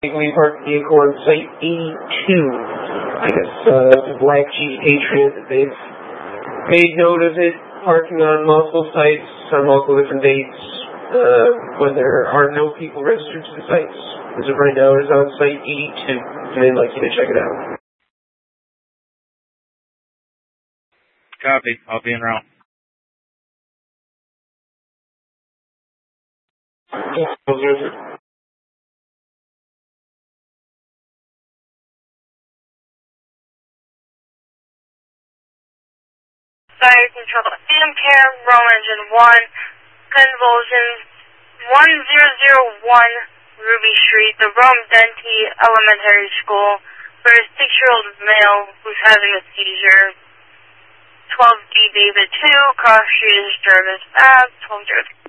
We parked the vehicle on Site 82. I guess the Black Jeep Patriot. They've made note of it, parking on multiple sites on multiple different dates when there are no people registered to the sites. As of right now, it's on Site 82, and they'd like you to check it out. Copy. I'll be en route. Fire control. Ampere, Rome engine 1, convulsions, 1001 Ruby Street, the Rome Denti Elementary School, for a 6-year-old male who's having a seizure. 12D David 2, Cross Street is Jervis Ave, 12 Jervis.